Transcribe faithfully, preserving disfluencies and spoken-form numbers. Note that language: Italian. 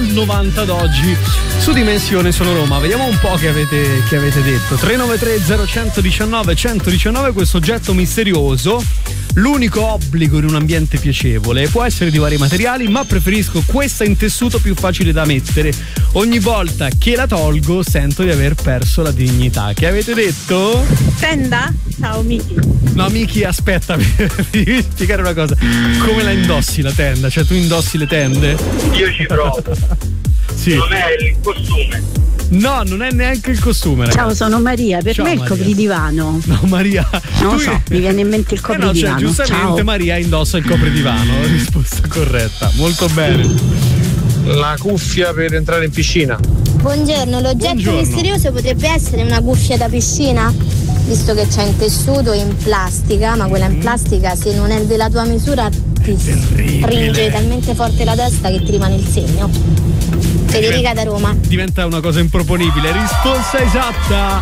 dal novanta ad oggi su Dimensione Sono Roma. Vediamo un po' che avete, che avete detto. tre nove tre zero uno uno nove uno uno nove, questo oggetto misterioso. L'unico obbligo in un ambiente piacevole può essere di vari materiali, ma preferisco questa in tessuto più facile da mettere. Ogni volta che la tolgo sento di aver perso la dignità. Che avete detto? Tenda? Ciao Miki. No Miki, aspetta, devi spiegare una cosa. Come la indossi la tenda? Cioè tu indossi le tende? Io ci provo. Sì. Non è il costume. No, non è neanche il costume, ragazzi. Ciao, sono Maria. Per Ciao, me è il Maria. copridivano. No, Maria. Non lo tu- so, mi viene in mente il Eh no, cioè, copridivano. giustamente Ciao. Maria indossa il copridivano. Risposta corretta, molto bene. La cuffia per entrare in piscina. Buongiorno, l'oggetto Buongiorno. misterioso potrebbe essere una cuffia da piscina? Visto che c'è in tessuto e in plastica, ma quella in plastica se non è della tua misura ti stringe talmente forte la testa che ti rimane il segno. Federica da Roma. Diventa una cosa improponibile. Risposta esatta.